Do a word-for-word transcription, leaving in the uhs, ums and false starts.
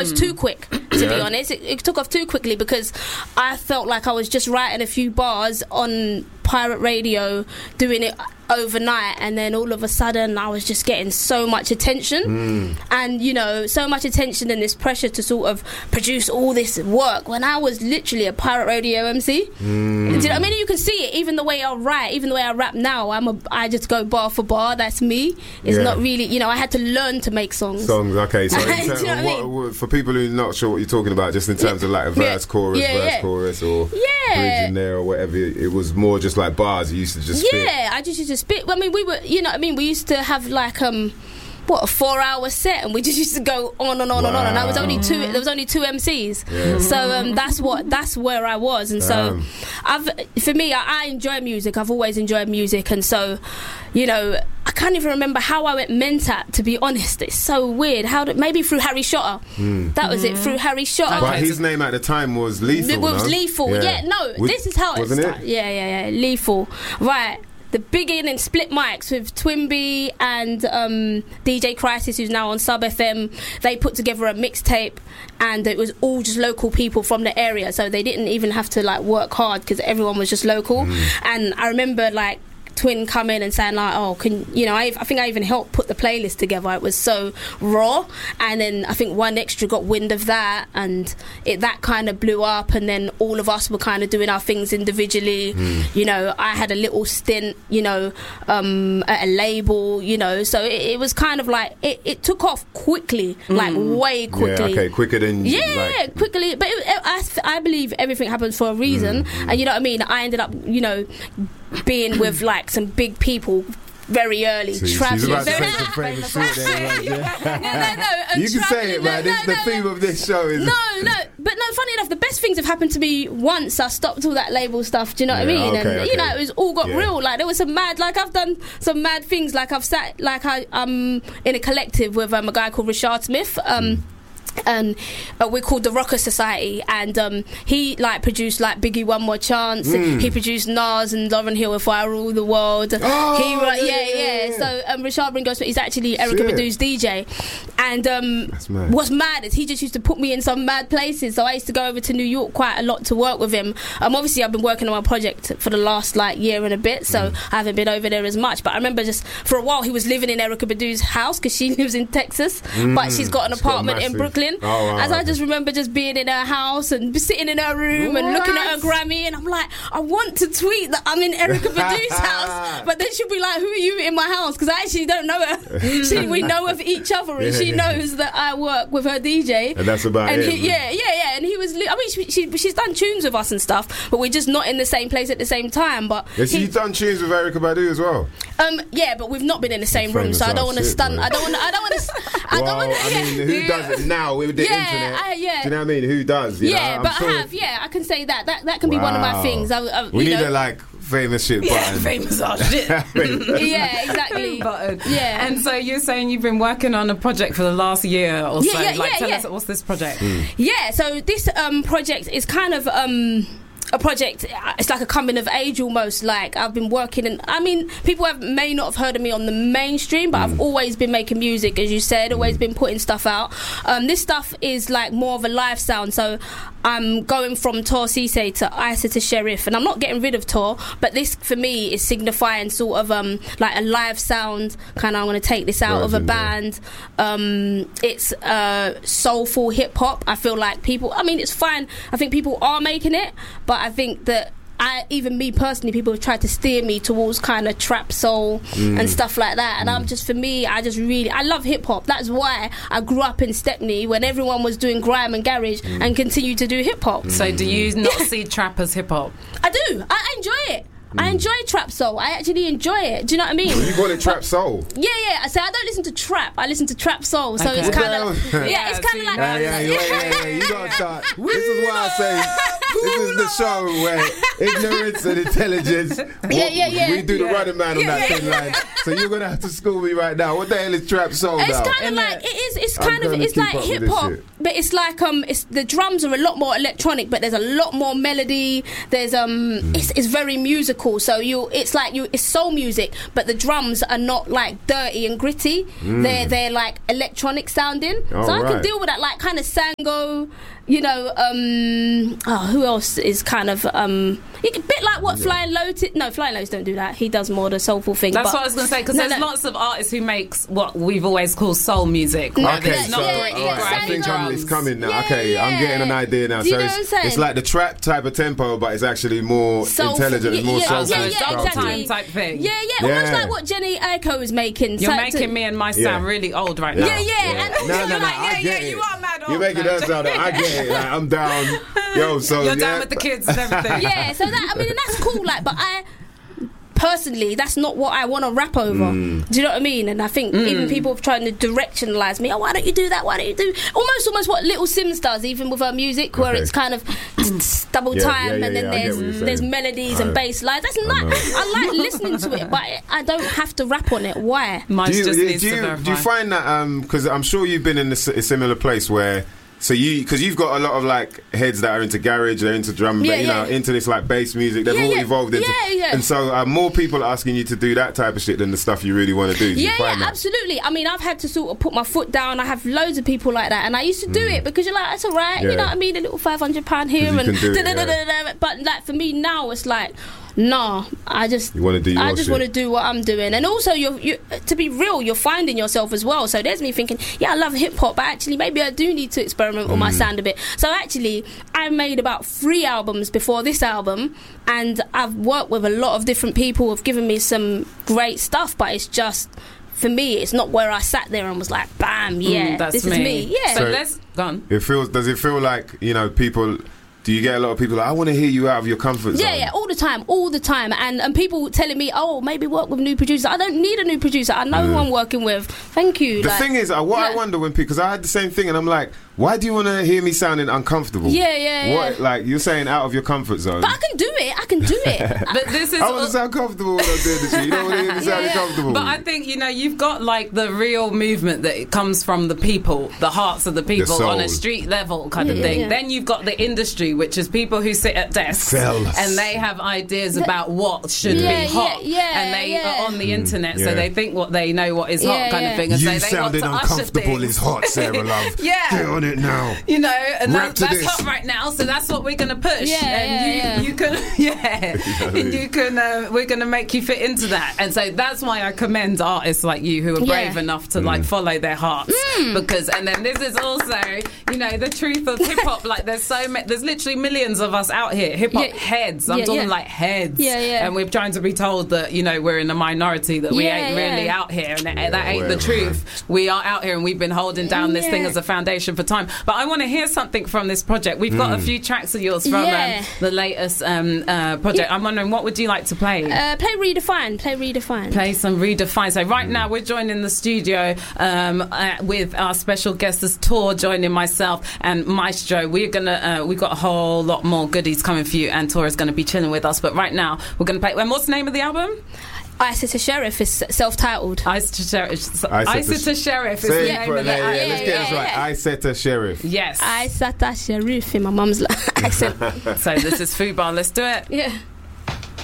was too quick, to yeah. be honest. It, it took off too quickly because I felt like I was just writing a few bars on pirate radio, doing it overnight, and then all of a sudden I was just getting so much attention mm. and you know so much attention and this pressure to sort of produce all this work when I was literally a pirate radio M C. mm. Do you know what I mean? You can see it even the way I write, even the way I rap now. I'm a I just go bar for bar. That's me. It's yeah. not really, you know, I had to learn to make songs songs okay so in Do you know what, what I mean? what, for people who are not sure what you're talking about, just in terms of like a verse yeah. chorus yeah, verse yeah. chorus or yeah. bridge in there or whatever, it was more just like bars you used to just yeah spit. I just used to spit. I mean, we were, you know what I mean, we used to have like um what a four hour set, and we just used to go on and on wow. and on, and I was only two there was only two M Cs, yeah. so um that's what that's where I was. And so um. I've for me I, I enjoy music. I've always enjoyed music, and so you know I can't even remember how I went Mentat, to be honest. It's so weird. How did, maybe through Harry Shotter. Mm. That was mm. it, through Harry Shotter. But his name at the time was Lethal. It was no? Lethal. Yeah, yeah no, was, this is how it started. It? Yeah, yeah, yeah. Lethal. Right. The bigging and split mics with Twimby and um, D J Crisis, who's now on Sub F M. They put together a mixtape, and it was all just local people from the area, so they didn't even have to like work hard because everyone was just local. Mm. And I remember like Twin come in and saying like, oh, can you know, I, I think I even helped put the playlist together. It was so raw, and then I think One Extra got wind of that, and it that kind of blew up, and then all of us were kind of doing our things individually. mm. You know, I had a little stint, you know, um, at a label, you know, so it, it was kind of like it, it took off quickly, mm. like way quickly. Yeah, okay, quicker than yeah, like, quickly. But it, it, I, I believe everything happens for a reason, mm. and you know what I mean. I ended up, you know, being with like some big people very early. So she's about to say some famous shit there, right? Yeah. no, no, no. You can say it, man. No, no, this, the no, theme no. of this show is... No, no. But no, funny enough, the best things have happened to me once I stopped all that label stuff, do you know what yeah, I mean? Okay, and, okay. you know, it was all got yeah. real. Like, there was some mad... Like, I've done some mad things. Like, I've sat... Like, I, I'm in a collective with um, a guy called Richard Smith. Um... Mm. And uh, we're called the Rocker Society, and um, he like produced like Biggie One More Chance. Mm. He produced Nas and Lauryn Hill If I Rule the World. Oh, he uh, yeah, yeah, yeah, yeah, yeah. So um, Richard Ringo Smith, he's actually Erykah Badu's D J, and um, mad. what's mad is he just used to put me in some mad places. So I used to go over to New York quite a lot to work with him. Um, obviously I've been working on my project for the last like year and a bit, so mm. I haven't been over there as much. But I remember just for a while he was living in Erykah Badu's house because she lives in Texas, mm. but she's got an it's apartment got in Brooklyn. Oh, wow, As I okay. just remember just being in her house and sitting in her room what? and looking at her Grammy, and I'm like, I want to tweet that I'm in Erykah Badu's house, but then she'll be like, who are you in my house? Because I actually don't know her. she, we know of each other, and yeah, she yeah. knows that I work with her D J. And that's about and it. He, yeah, yeah, yeah. And he was, li- I mean, she, she, she's done tunes with us and stuff, but we're just not in the same place at the same time. But yeah, she's done tunes with Erykah Badu as well. Um, yeah, but we've not been in the same room, so I don't want to stun. I don't want. I don't want to. I well, don't want to. I mean, who yeah. does it now with the yeah, internet? I, yeah. Do you know what I mean? Who does? You yeah, know? but sure I have. Yeah, I can say that. That that can wow. be one of my things. I, I, we you need know. a like famous shit yeah, button. famous ass shit. yeah, exactly. Button. Yeah. And so you're saying you've been working on a project for the last year or yeah, so. Yeah, like, yeah, tell yeah. us, what's this project? Mm. Yeah, so this um, project is kind of um, a project. It's like a coming of age almost. Like I've been working, and I mean, people have may not have heard of me on the mainstream, but mm. I've always been making music, as you said. Always mm. been putting stuff out. Um, this stuff is like more of a live sound. So I'm going from Tor Cisse to Isa to Sheriff, and I'm not getting rid of Tor, but this for me is signifying sort of um, like a live sound. Kind of, I'm going to take this out of a band. Um, it's uh, soulful hip hop. I feel like people. I mean, it's fine. I think people are making it, but I think that. I, even me personally, people have tried to steer me towards kind of trap soul mm. and stuff like that, and mm. I'm just, for me, I just really, I love hip hop. That's why I grew up in Stepney when everyone was doing grime and garage mm. and continued to do hip hop. So do you not see trap as hip hop? I do. I, I enjoy it. Mm. I enjoy trap soul. I actually enjoy it. Do you know what I mean? You call it trap soul? Yeah, yeah. I say I don't listen to trap. I listen to trap soul. So okay. it's kind of yeah, yeah. It's kind of like yeah, yeah, yeah, yeah, yeah. You gotta start. This is why I say this is the show where ignorance and intelligence. Yeah, yeah, yeah. We do the Yeah. running man on Yeah, that yeah. thin line. So you're gonna have to school me right now. What the hell is trap soul It's now? kind of Isn't like it? it is. It's I'm kind of gonna it's keep like up with hip this hop, shit. but it's like um, it's the drums are a lot more electronic, but there's a lot more melody. There's um, Mm. it's, it's very musical. So you, it's like you, it's soul music, but the drums are not like dirty and gritty. They're they're like electronic sounding. Oh, so I can right. deal with that, like kind of Sango. You know, um, oh, who else is kind of um, a bit like what Flying Lotus? No, Flying Lotus don't do that. He does more the soulful thing. That's but what I was going to say, because No, there's no. lots of artists who makes what we've always called soul music. No, Right? Okay, Yeah, It's so not yeah, gritty, yeah, alright, I grimy think I'm, drums. it's coming now. Yeah, okay, I'm yeah. getting an idea now. Do you so know it's, what I'm saying? it's like the trap type of tempo, but it's actually more Soulful. intelligent, it's more Yeah, soulful. So yeah, it's yeah, double exactly. time type thing. Yeah, yeah, almost Yeah. like what Jenny Aiko is making. You're So- making me and my Yeah. sound really old right Yeah, now. yeah, and also No, no, you're no, like, I yeah, get yeah, it. you are mad old. You're making No. that sound. I get it. Like, I'm down. Yo, so You're yeah. down with the kids and everything. yeah, so that I mean, and that's cool. Like, but I personally, that's not what I want to rap over. Mm. Do you know what I mean? And I think even people have tried to directionalize me. Oh, why don't you do that? Why don't you do almost, almost what Little Sims does, even with her music, where Okay. it's kind of double Yeah, time, yeah, yeah, and then yeah, I get there's what you're there's saying. melodies I- and bass lines. That's know. nice. I like listening to it, but I don't have to rap on it. Why? Mine do you, just do, needs you, to verify. do you find that because I'm sure you've been in a, s- a similar place where so you because you've got a lot of like heads that are into garage, they're into drum, Yeah, you know, yeah. into this like bass music, they've Yeah, all yeah. evolved into Yeah, yeah. and so uh, more people are asking you to do that type of shit than the stuff you really want to do. Do you Yeah, find yeah, that? absolutely. I mean, I've had to sort of put my foot down. I have loads of people like that, and I used to do it because you're like, it's all right, Yeah. you know what I mean? A little five hundred pound here, 'Cause you and can do it, da-da-da-da-da. But like for me now, it's like, nah, I just You wanna do your I just shit. want to do what I'm doing, and also you're, you to be real, you're finding yourself as well. So there's me thinking, yeah, I love hip hop, but actually maybe I do need to experiment with my sound a bit. So actually, I made about three albums before this album, and I've worked with a lot of different people who've given me some great stuff, but it's just. For me, it's not where I sat there and was like, bam, yeah, Mm, that's this me. is me. Yeah. So, So- let's go on. It feels. Does it feel like you know people? Do you get a lot of people like I want to hear you out of your comfort zone? Yeah, yeah, all the time, all the time, and and people telling me, oh, maybe work with a new producer. I don't need a new producer. I know who I'm working with. Thank you. The like- thing is, uh, what I yeah. wonder when people, because I had the same thing, and I'm like, why do you want to hear me sounding uncomfortable? Yeah, yeah, What, yeah. like you're saying, out of your comfort zone. But I can do it. I can do it. But this is I want to sound comfortable when I'm doing this shit. You don't want to hear me Yeah, sounding yeah. comfortable. But I think, you know, you've got like the real movement that it comes from the people, the hearts of the people soul. on a street level kind of Yeah, thing. yeah. Then you've got the industry, which is people who sit at desks Fellas. and they have ideas about what should Yeah, be hot. yeah, yeah, and they yeah. are on the internet, Yeah. so they think what they know what is hot Yeah, kind yeah. of thing. And you so they sounding want to usher uncomfortable things. is hot, Sarah Love. Yeah. Get on it now. You know, and Rap that's, to that's this. hot right now, so that's what we're going to push. Yeah, and yeah, you, yeah. you can, yeah, and you can. Uh, we're going to make you fit into that, and so that's why I commend artists like you who are brave Yeah. enough to Mm. like follow their hearts, because. And then this is also, you know, the truth of hip hop. Like there's so many, there's literally millions of us out here, hip hop Yeah. heads. I'm Yeah, talking yeah. like heads. Yeah, yeah. And we're trying to be told that you know we're in a minority, that we Yeah, ain't yeah. really out here, and that, that ain't the whatever, truth. We are out here, and we've been holding down this thing Yeah. as a foundation for time. But I want to hear something from this project. We've got a few tracks of yours from Yeah. um, the latest um, uh, project. I'm wondering, what would you like to play? Uh, play Redefine. Play Redefine. Play some Redefine. So right now we're joining the studio um, uh, with our special guest as Tor joining myself and Maestro. We're gonna uh, we've got a whole lot more goodies coming for you, and Tor is going to be chilling with us. But right now we're going to play. And what's the name of the album? I Said to Sheriff is self-titled. Ice to Sheriff. I Said Ice to to Sheriff is Say the it name for- of the yeah, yeah, album. let's get this yeah, right. yeah. I said to Sheriff. Yes. I Said to Sheriff in my mum's accent. So this is Fubar. Let's do it. Yeah.